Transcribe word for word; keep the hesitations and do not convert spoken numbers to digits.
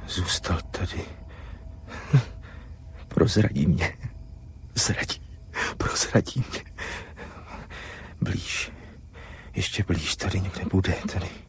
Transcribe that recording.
Zůstal tady. Prozradí mě. Zradí. Prozradí mě. Blíž. Ještě blíž. Tady někde bude. Tady.